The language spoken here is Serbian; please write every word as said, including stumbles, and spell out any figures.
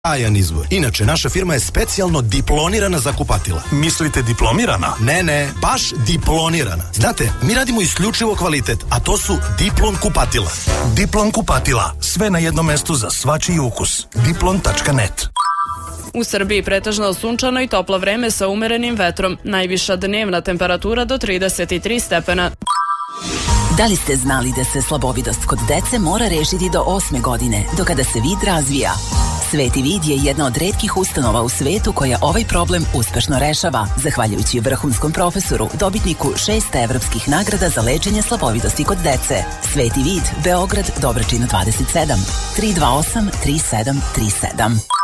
Sjajan izbor. Inače, naša firma je specijalno diplonirana za kupatila. Mislite diplomirana? Ne, ne, baš diplonirana. Znate, mi radimo isključivo kvalitet, a to su Diplon kupatila. Diplon kupatila. Sve na jednom mestu za svačiji ukus. diplon tačka net. U Srbiji pretežno sunčano i toplo vreme sa umerenim vetrom. Najviša dnevna temperatura do trideset tri stepena. Da li ste znali da se slabovidost kod dece mora rešiti do osme godine, do kada se vid razvija? Sveti vid je jedna od retkih ustanova u svetu koja ovaj problem uspešno rešava, zahvaljujući vrhunskom profesoru, dobitniku šest evropskih nagrada za lečenje slabovidosti kod dece. Sveti vid, Beograd, Dobračina dvadeset sedam, tri dva osam tri sedam tri sedam.